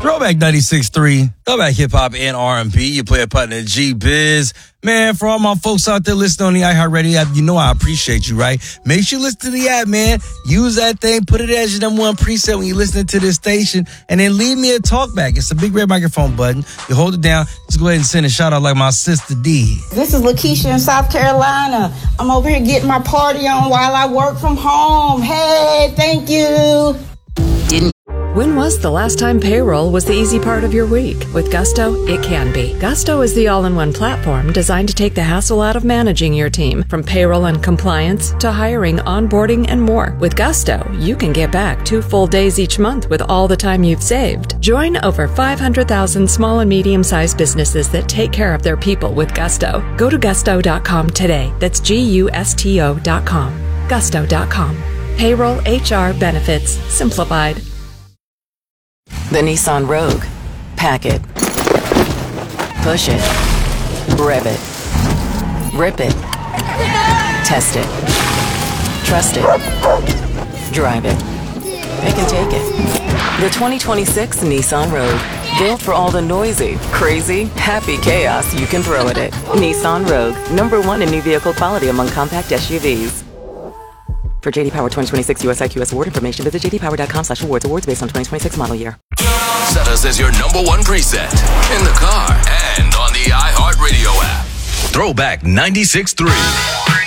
Throwback 96.3, Throwback Hip Hop and R&B. You play a partner G-Biz. Man, for all my folks out there listening on the iHeartRadio app, you know I appreciate you, right? Make sure you listen to the app, man. Use that thing. Put it as your number one preset when you're listening to this station. And then leave me a talkback. It's a big red microphone button. You hold it down. Just go ahead and send a shout out like my sister D. This is Lakeisha in South Carolina. I'm over here getting my party on while I work from home. Hey, thank you. When was the last time payroll was the easy part of your week? With Gusto, it can be. Gusto is the all-in-one platform designed to take the hassle out of managing your team, from payroll and compliance to hiring, onboarding, and more. With Gusto, you can get back 2 full days each month with all the time you've saved. Join over 500,000 small and medium-sized businesses that take care of their people with Gusto. Go to gusto.com today. That's Gusto.com. Gusto.com. Payroll, HR, benefits, simplified. The Nissan Rogue. Pack it. Push it. Rev it. Rip it. Test it. Trust it. Drive it. Pick and take it. The 2026 Nissan Rogue. Built for all the noisy, crazy, happy chaos you can throw at it. Nissan Rogue. #1 in new vehicle quality among compact SUVs. For JD Power 2026 US IQS award information, visit jdpower.com/awards. Awards based on 2026 model year. Set us as your #1 preset in the car and on the iHeartRadio app. Throwback 96.3.